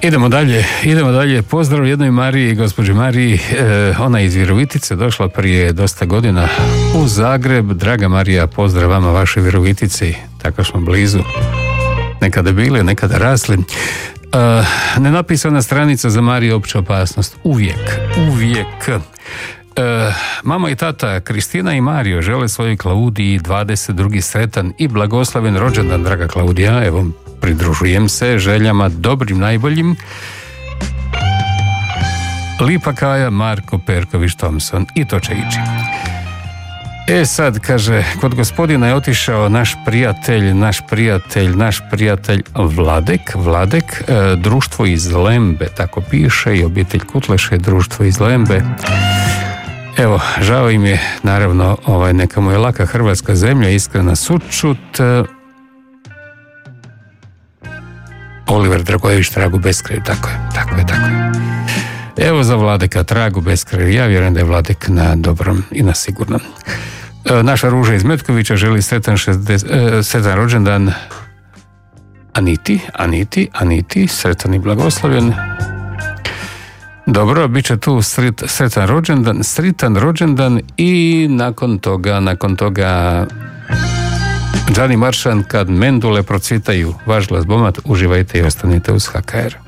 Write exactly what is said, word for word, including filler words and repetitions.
Idemo dalje, idemo dalje. Pozdrav jednoj Mariji, gospođi Mariji. E, ona je iz Virovitice, došla prije dosta godina u Zagreb. Draga Marija, pozdrav vama, vaše Virovitici. Tako smo blizu. Nekada bili, nekada rasli. E, nenapisana stranica za Mariju, opća opasnost. Uvijek, uvijek. E, mama i tata Kristina i Mario žele svojoj Klaudiji dvadeset drugi sretan i blagosloven rođendan, draga Klaudija. Evo, pridružujem se željama dobrim, najboljim. Lipa Kaja, Marko Perković Thompson. I to će ići. E sad, kaže, kod gospodina je otišao naš prijatelj, naš prijatelj, naš prijatelj Vladek, Vladek, e, društvo iz Lembe, tako piše, i obitelj Kutleše, društvo iz Lembe. Evo, žao im je, naravno, ovaj, neka mu je laka hrvatska zemlja, iskrena sućut. E, Oliver Dragojević, Tragu beskraju, tako je, tako je, tako je. Evo za Vladeka, Tragu beskraju, ja vjerujem da je Vladek na dobrom i na sigurnom. E, naša Ruža iz Metkovića želi sretan, šezdeset, e, sretan rođendan Aniti, Aniti, Aniti, sretan i blagoslovljen. Dobro, bit će tu sret, sretan rođendan, sretan rođendan i nakon toga, nakon toga Gianni Maršan, kad mendule procvitaju. Vaš glas Bomat, uživajte i ostanite uz H K R.